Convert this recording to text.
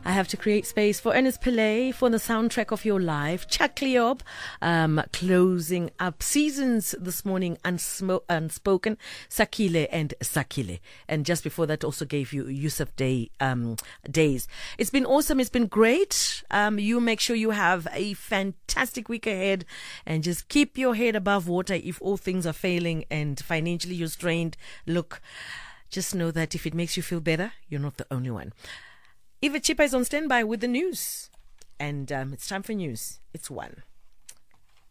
I have to create space for Ernest Pillay for the soundtrack of your life. Chuck Cleob, closing up seasons this morning, Unspoken, Sakile and Sakile. And just before that also gave you Yusuf Day, Days. It's been awesome. It's been great. You make sure you have a fantastic week ahead and just keep your head above water if all things are failing and financially you're strained. Look, just know that if it makes you feel better, you're not the only one. Eva Chipa is on standby with the news. And it's time for news. It's 1.